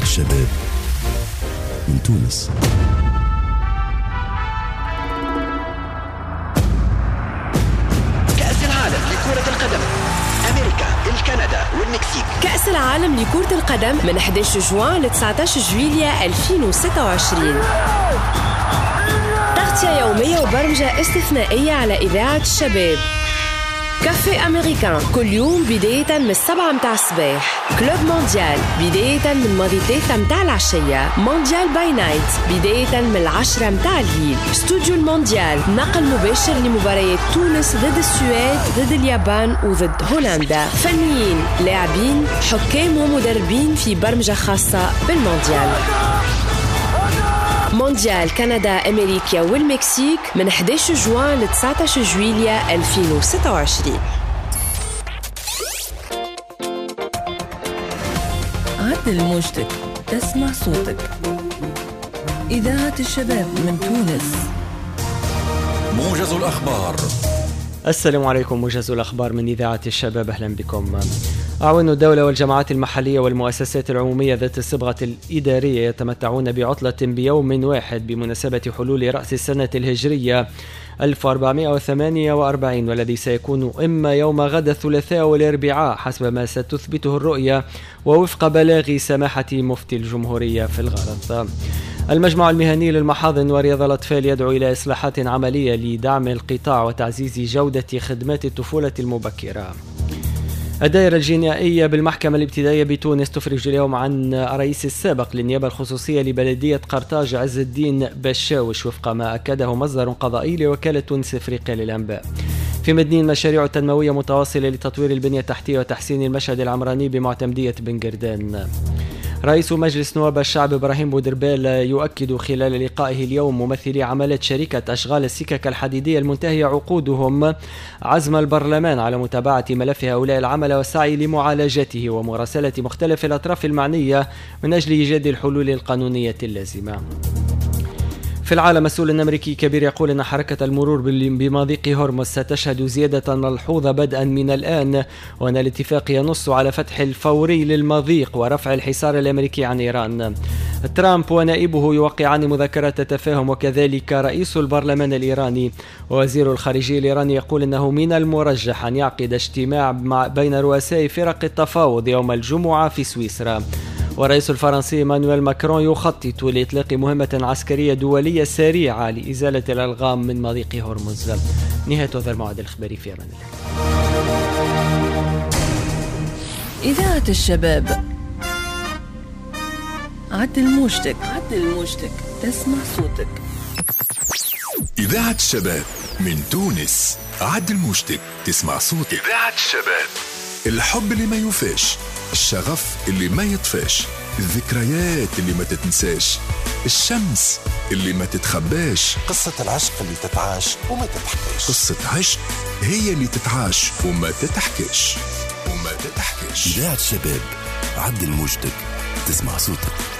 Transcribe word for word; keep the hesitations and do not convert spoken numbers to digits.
الشباب من تونس. كأس العالم لكرة القدم، أمريكا، الكندا والمكسيك. كأس العالم لكرة القدم من أحد عشر جوان ل تسعة عشر جويلية ألفين وستة وعشرين. تغطية يومية وبرمجة استثنائية على إذاعة الشباب. كافي أمريكان كل يوم بداية من السبعة متاع الصباح. كلوب مونديال بداية من ماضيتين متاع العشية. مونديال باي نايت بداية من العشرة متاع الليل. استوديو المونديال نقل مباشر لمباريات تونس ضد السويد، ضد اليابان وضد هولندا. فنيين، لاعبين، حكام ومدربين في برمجة خاصة بالمونديال. مونديال كندا، أمريكا والمكسيك من أحد عشر جوان ل تسعة عشر جويلية ألفين وستة وعشرين. عدل موجتك، تسمع صوتك. إذاعة الشباب من تونس. موجز الأخبار. السلام عليكم. موجز الأخبار من إذاعة الشباب، أهلا بكم. أعوان الدولة والجماعات المحلية والمؤسسات العمومية ذات الصبغة الإدارية يتمتعون بعطلة بيوم واحد بمناسبة حلول رأس السنة الهجرية ألف وأربعمائة وثمانية وأربعين، والذي سيكون إما يوم غد الثلاثاء والأربعاء حسب ما ستثبته الرؤية ووفق بلاغ سماحة مفتي الجمهورية في الغرض. المجمع المهني للمحاضن ورياض الأطفال يدعو إلى إصلاحات عملية لدعم القطاع وتعزيز جودة خدمات الطفولة المبكرة. الدائرة الجنائية بالمحكمة الابتدائية بتونس تفرج اليوم عن الرئيس السابق للنيابة الخصوصية لبلدية قرطاج عز الدين بشاوش وفق ما أكده مصدر قضائي لوكالة تونس إفريقيا للأنباء. في مدنين مشاريع تنموية متواصلة لتطوير البنية التحتية وتحسين المشهد العمراني بمعتمدية بنقردان. رئيس مجلس نواب الشعب إبراهيم بودربال يؤكد خلال لقائه اليوم ممثلي عمالة شركة أشغال السكك الحديدية المنتهية عقودهم عزم البرلمان على متابعة ملف هؤلاء العمل والسعي لمعالجته ومراسلة مختلف الأطراف المعنية من أجل إيجاد الحلول القانونية اللازمة. في العالم، مسؤول أمريكي كبير يقول أن حركة المرور بمضيق هرمز ستشهد زيادة ملحوظة بدءا من الآن، وأن الاتفاق ينص على فتح الفوري للمضيق ورفع الحصار الأمريكي عن إيران. ترامب ونائبه يوقعان مذكرة تفاهم، وكذلك رئيس البرلمان الإيراني. ووزير الخارجية الإيراني يقول أنه من المرجح أن يعقد اجتماع بين رؤساء فرق التفاوض يوم الجمعة في سويسرا. والرئيس الفرنسي إيمانويل ماكرون يخطط لإطلاق مهمة عسكرية دولية سريعة لإزالة الألغام من مضيق هرمز. نهاية هذا الموعد الإخباري، في أمان الله. إذاعة الشباب، عدل موجتك، عدل موجتك، تسمع صوتك. إذاعة الشباب من تونس. عدل موجتك، تسمع صوتك. إذاعة الشباب. الحب اللي ما يوفاش، الشغف اللي ما يطفاش، الذكريات اللي ما تتنساش، الشمس اللي ما تتخباش، قصة العشق اللي تتعاش وما تتحكيش. قصة عشق هي اللي تتعاش وما تتحكيش وما تتحكيش. إذاعة الشباب، عدل موجتك، تسمع صوتك.